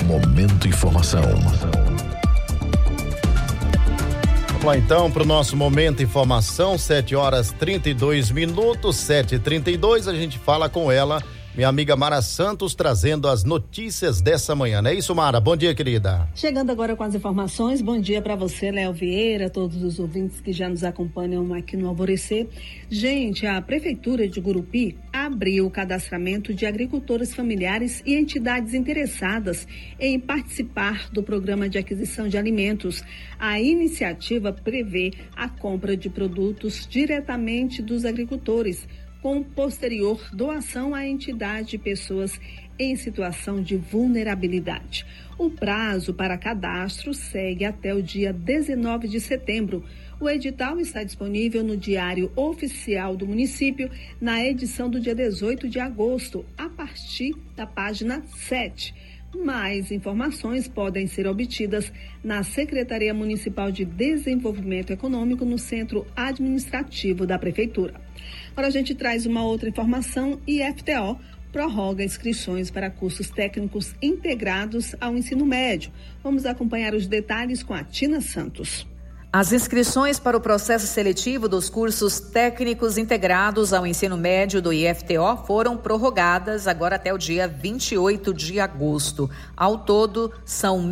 Momento Informação. Vamos lá então para o nosso Momento Informação, 7h32, 7h32, a gente fala com ela, minha amiga Mara Santos, trazendo as notícias dessa manhã, não é isso, Mara? Bom dia, querida. Chegando agora com as informações, bom dia para você, Léo Vieira, todos os ouvintes que já nos acompanham aqui no Alvorecer. Gente, a Prefeitura de Gurupi abriu o cadastramento de agricultores familiares e entidades interessadas em participar do programa de aquisição de alimentos. A iniciativa prevê a compra de produtos diretamente dos agricultores, com posterior doação à entidade de pessoas em situação de vulnerabilidade. O prazo para cadastro segue até o dia 19 de setembro. O edital está disponível no Diário Oficial do Município, na edição do dia 18 de agosto, a partir da página 7. Mais informações podem ser obtidas na Secretaria Municipal de Desenvolvimento Econômico, no Centro Administrativo da Prefeitura. Agora a gente traz uma outra informação. IFTO prorroga inscrições para cursos técnicos integrados ao ensino médio. Vamos acompanhar os detalhes com a Tina Santos. As inscrições para o processo seletivo dos cursos técnicos integrados ao ensino médio do IFTO foram prorrogadas agora até o dia 28 de agosto. Ao todo, são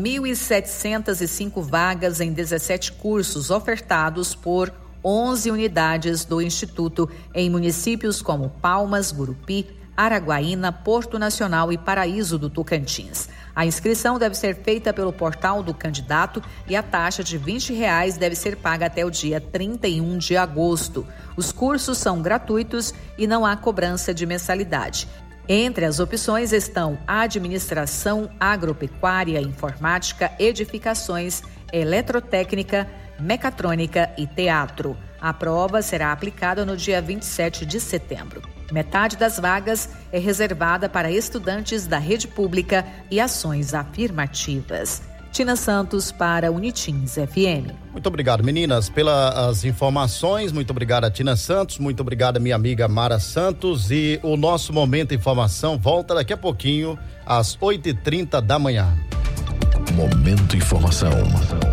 1.705 vagas em 17 cursos ofertados por 11 unidades do Instituto em municípios como Palmas, Gurupi, Araguaína, Porto Nacional e Paraíso do Tocantins. A inscrição deve ser feita pelo portal do candidato e a taxa de R$20 deve ser paga até o dia 31 de agosto. Os cursos são gratuitos e não há cobrança de mensalidade. Entre as opções estão administração, agropecuária, informática, edificações, eletrotécnica, mecatrônica e teatro. A prova será aplicada no dia 27 de setembro. Metade das vagas é reservada para estudantes da rede pública e ações afirmativas. Tina Santos para Unitins FM. Muito obrigado, meninas, pelas informações. Muito obrigado, Tina Santos. Muito obrigado, minha amiga Mara Santos. E o nosso Momento Informação volta daqui a pouquinho, às 8h30 da manhã. Momento Informação.